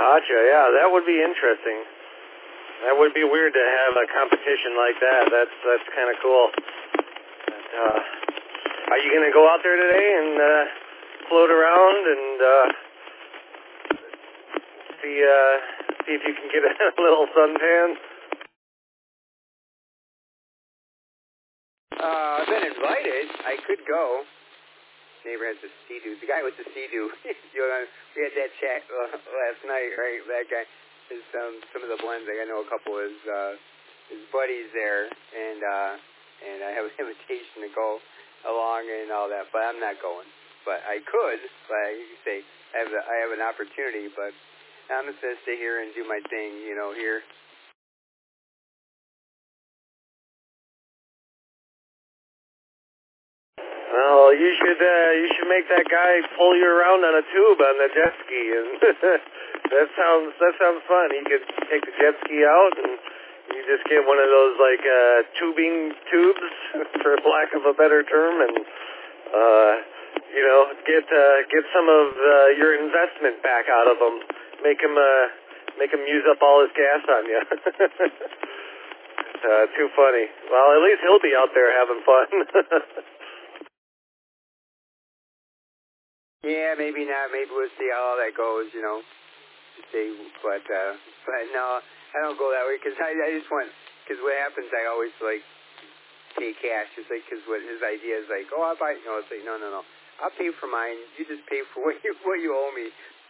Gotcha. Yeah, that would be interesting. That would be weird to have a competition like that. That's kind of cool. But, are you going to go out there today and float around and see if you can get a little suntan? I've been invited. I could go. Neighbor has a Sea-Doo. The guy with the Sea-Doo. We had that chat last night, right? That guy is some of the blends. I know a couple of his buddies there, and I have an invitation to go along and all that, but I'm not going. But I could. But you can say I have an opportunity, but I'm just gonna stay here and do my thing, here. Well, you should make that guy pull you around on a tube on the jet ski, and that sounds fun. He could take the jet ski out, and you just get one of those like tubing tubes, for lack of a better term, and get some of your investment back out of him. Make him use up all his gas on you. Too funny. Well, at least he'll be out there having fun. Yeah, maybe not. Maybe we'll see how all that goes, But no, I don't go that way because I just want. Because what happens, I always pay cash. It's because what his idea is I'll buy. It's no. I'll pay for mine. You just pay for what you owe me.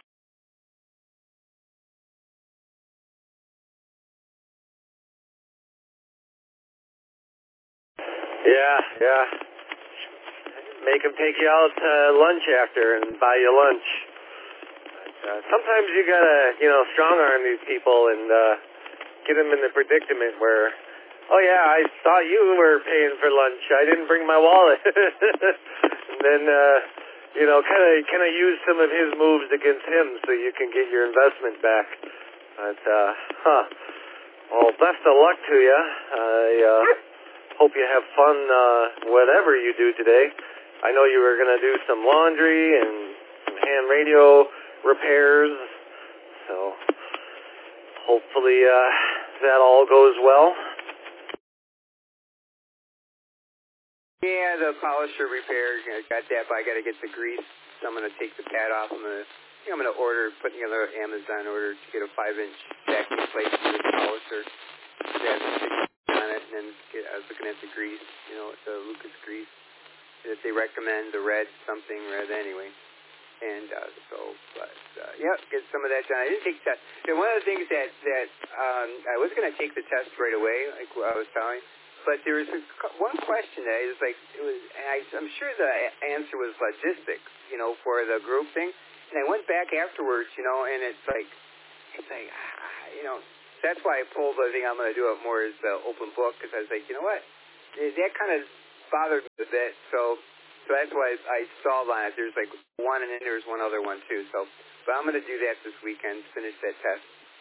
Yeah. Make him take you out to lunch after and buy you lunch. But, sometimes you gotta, strong arm these people and get them in the predicament where, oh yeah, I thought you were paying for lunch. I didn't bring my wallet. And then, kind of use some of his moves against him so you can get your investment back. But, well, best of luck to you. I hope you have fun whatever you do today. I know you were going to do some laundry and some hand radio repairs, so hopefully that all goes well. Yeah, the polisher repair, I got that, but I got to get the grease, so I'm going to take the pad off. I'm going to put together an Amazon order to get a 5-inch vacuum plate for the polisher. That has on it, and then I was looking at the grease, the Lucas grease that they recommend, the red anyway. And get some of that done. I didn't take the test. One of the things that I was going to take the test right away, like I was telling, but there was one question that I'm sure the answer was logistics, for the group thing. And I went back afterwards, and it's that's why I pulled the thing I'm going to do it more as the open book, because I was like, you know what, that kind of bothered me a bit, so that's why I stalled on it. There's one, and then there's one other one too. But I'm going to do that this weekend, finish that test.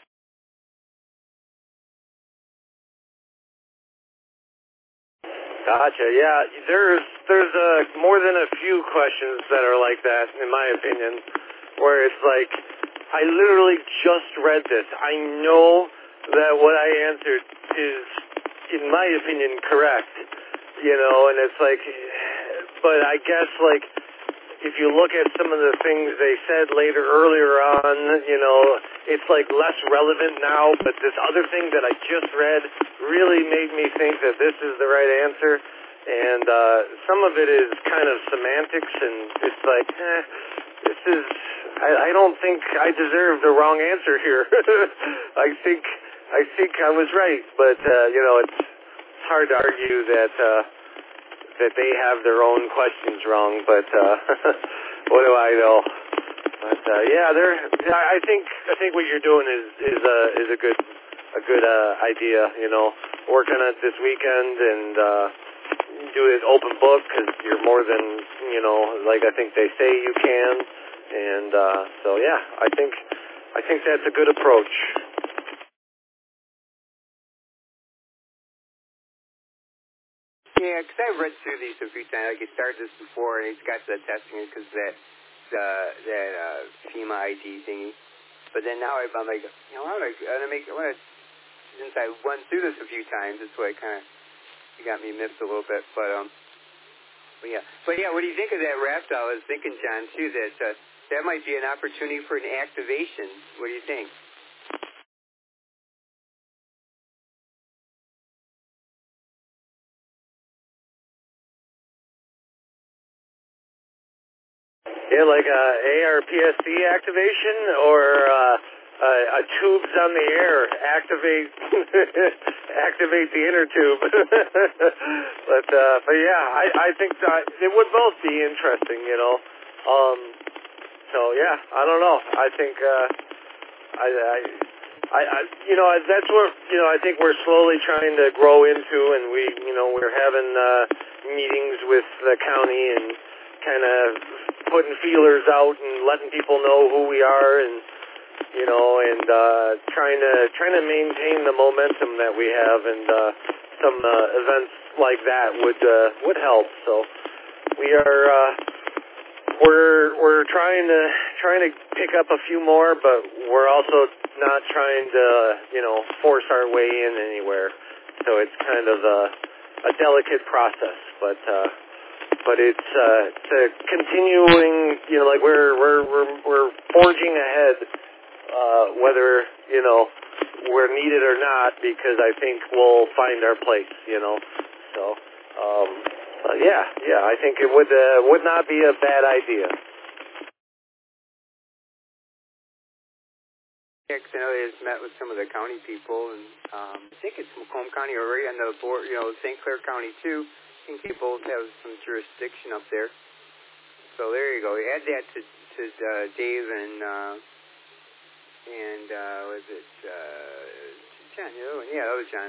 Gotcha. Yeah, there's more than a few questions that are like that, in my opinion, where it's I literally just read this. I know that what I answered is, in my opinion, correct, and it's but I guess, if you look at some of the things they said earlier on, it's less relevant now, but this other thing that I just read really made me think that this is the right answer, and some of it is kind of semantics, and it's this is, I don't think I deserve the wrong answer here. I think I was right, but, it's hard to argue that they have their own questions wrong, but what do I know? But I think what you're doing is a good idea. Work on it this weekend and do it open book because you're more than I think they say you can, and I think that's a good approach. Yeah, because I've read through these a few times. I started this before, and he's got the testing because that FEMA ID thingy. But then now I'm like, I want to, since I went through this a few times, that's why it got me miffed a little bit. But yeah. What do you think of that raft? I was thinking, John, too, that that might be an opportunity for an activation. What do you think? Yeah, like ARPSC activation or tubes on the air activate activate the inner tube. but yeah, I think it would both be interesting, you know. So yeah, I don't know. I think I you know, that's what, you know, I think we're slowly trying to grow into, and we're having meetings with the county and kind of putting feelers out and letting people know who we are, and trying to maintain the momentum that we have, and some events like that would help. So we are we're trying to pick up a few more, but we're also not trying to force our way in anywhere. So it's kind of a delicate process, but it's a continuing, like we're forging ahead, whether we're needed or not, because I think we'll find our place, So yeah, I think it would not be a bad idea. Yeah, 'cause I know they just met with some of the county people, and I think it's Macomb County or right on the board, St. Clair County too. I think they both have some jurisdiction up there. So there you go. Add that to Dave and was it John? Yeah, that was John.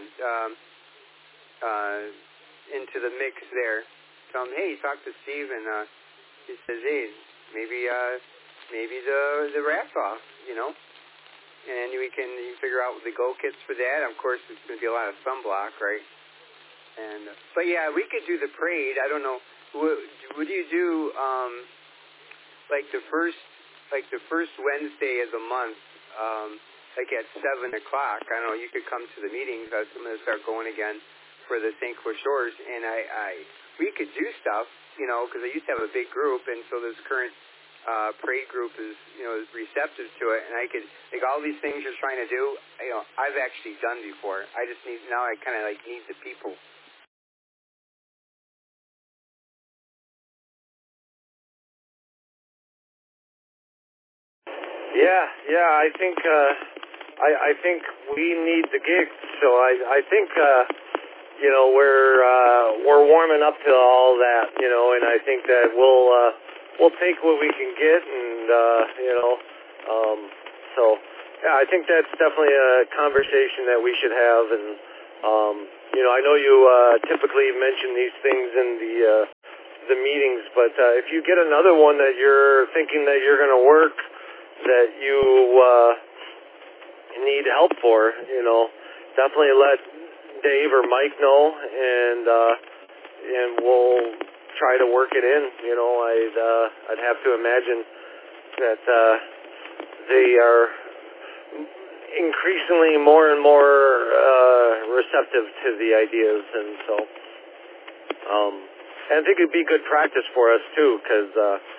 Into the mix there. Tell him, hey, talk to Steve, and he says, hey, maybe the wrap off, and you can figure out the go kits for that. Of course, it's going to be a lot of sunblock, right? But yeah, we could do the parade. I don't know. Would you do like the first Wednesday of the month, like at 7:00? I don't know. You could come to the meetings. I'm going to start going again for the St. Clair Shores, and we could do stuff, because I used to have a big group, and so this current parade group is receptive to it, and I could, like, all these things you're trying to do, I've actually done before. I just need, now I kind of need the people. Yeah, I think I think we need the gigs, so I think we're warming up to all that, and I think that we'll take what we can get, and so yeah, I think that's definitely a conversation that we should have, and I know you typically mention these things in the meetings, but if you get another one that you're thinking that you're going to work, that you need help for, definitely let Dave or Mike know, and we'll try to work it in. I'd have to imagine that they are increasingly more and more receptive to the ideas, and so and I think it'd be good practice for us too, because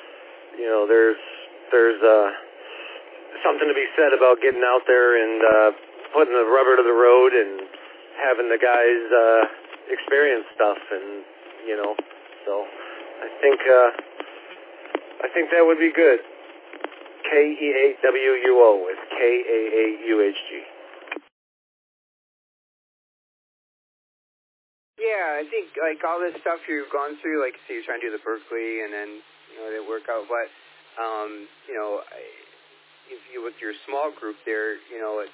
there's something to be said about getting out there and putting the rubber to the road and having the guys experience stuff, and so I think that would be good. KEAWUO is KAAUHG. Yeah, I think like all this stuff you've gone through, like say you're trying to do the Berkeley, and then it didn't work out, but if you with your small group there, it's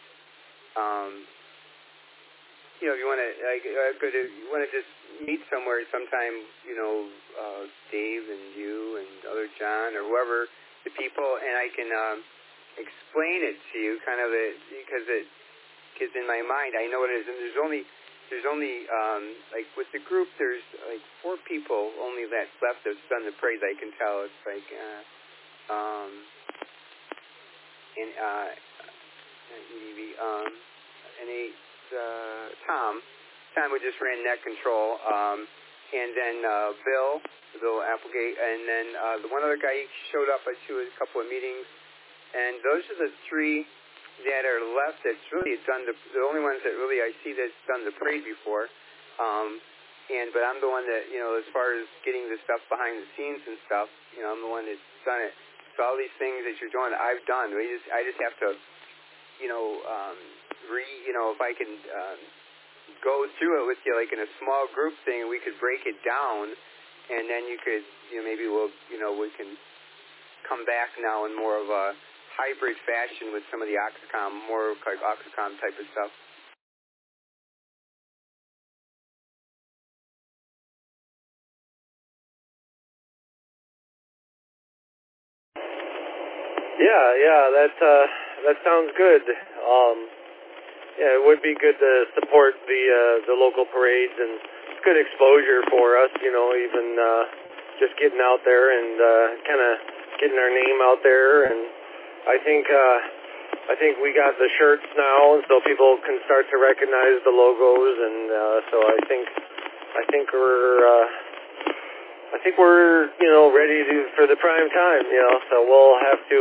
if you want to you want to just meet somewhere sometime, Dave and you and other John or whoever, the people, and I can explain it to you, kind of because in my mind I know what it is, and there's only like with the group there's like 4 people only that's left that's done the parade. I can tell it's like Tom who just ran net control, and then Bill Applegate, and then the one other guy he showed up to a couple of meetings, and those are the three that are left that's really done the only ones that really I see that's done the parade before. But I'm the one that, as far as getting the stuff behind the scenes and stuff, I'm the one that's done it. So all these things that you're doing, I've done. I just have to, if I can go through it with you like in a small group thing, we could break it down, and then you could, maybe we can come back now in more of a hybrid fashion with some of the Oxicom, more like Oxicom type of stuff. Yeah, that sounds good. Yeah, it would be good to support the local parades, and it's good exposure for us, even just getting out there and kind of getting our name out there. And I think we got the shirts now, so people can start to recognize the logos, and so I think we're ready for the prime time, so we'll have to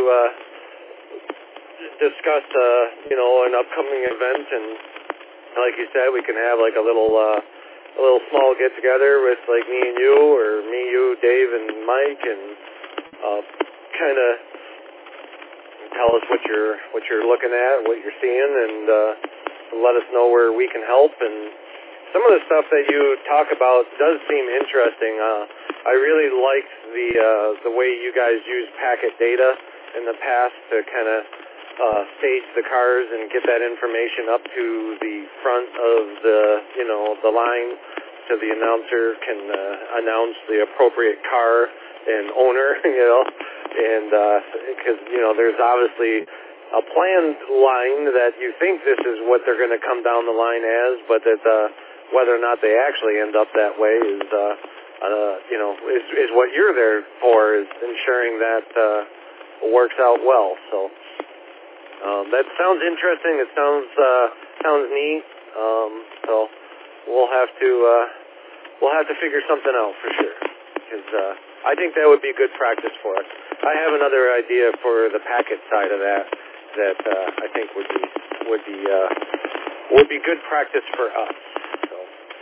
discuss an upcoming event, and like you said, we can have like a little small get together with like me and you, or me, you, Dave, and Mike, and kind of tell us what you're looking at, what you're seeing, and let us know where we can help. And some of the stuff that you talk about does seem interesting. I really liked the way you guys use packet data in the past to kind of stage the cars and get that information up to the front of the line, so the announcer can announce the appropriate car and owner, and because there's obviously a planned line that you think this is what they're going to come down the line as, but that whether or not they actually end up that way is what you're there for, is ensuring that works out well. So that sounds interesting. It sounds neat. So we'll have to figure something out for sure, because I think that would be good practice for us. I have another idea for the packet side of that I think would be good practice for us. So.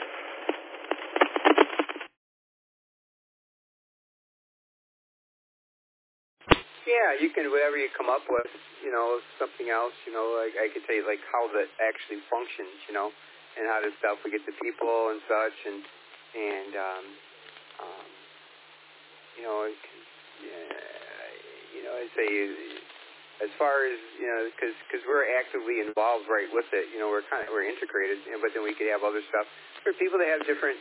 Yeah, you can, whatever you come up with, something else, like I could tell you like how that actually functions, and how the stuff we get the people and such, and I'd say as far as, because we're actively involved right with it, we're integrated, but then we could have other stuff for people that have different,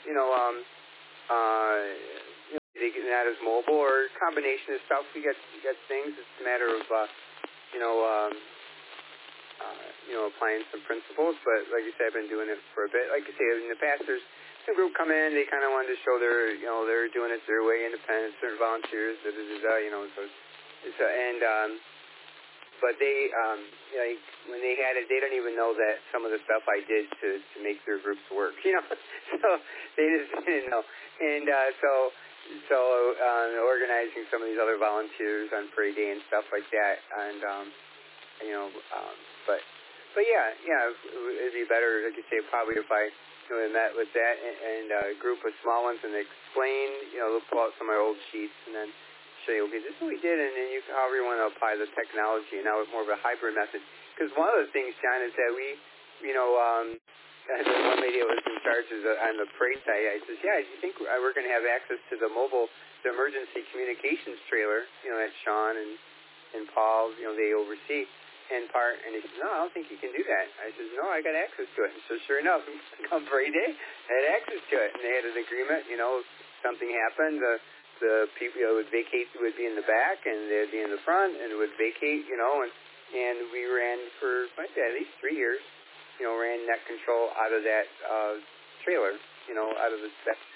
they get that as mobile or a combination of stuff. We got things. It's a matter of applying some principles. But like you said, I've been doing it for a bit. Like I say, in the past, there's some group come in. They kind of wanted to show they're doing it their way, independent, certain volunteers. But they like when they had it, they don't even know that some of the stuff I did to make their groups work. So they just didn't know, and So organizing some of these other volunteers on parade day and stuff like that, and but yeah, it'd be better, like you say, probably if I met with that and a group of small ones and explain, they'll pull out some of my old sheets and then show you, okay, this is what we did, and then you however you want to apply the technology, and now it's more of a hybrid method. Because one of the things, John, is that we, one lady that was in charge on the parade site, I says, yeah, you think we're going to have access to the emergency communications trailer, that Sean and Paul, they oversee in part, and he says, no, I don't think you can do that. I says, no, I got access to it. And so sure enough, come parade day, I had access to it, and they had an agreement, something happened, the people would vacate, would be in the back, and they'd be in the front, and would vacate, and we ran for, I'd say, at least 3 years, ran net control out of that trailer, out of that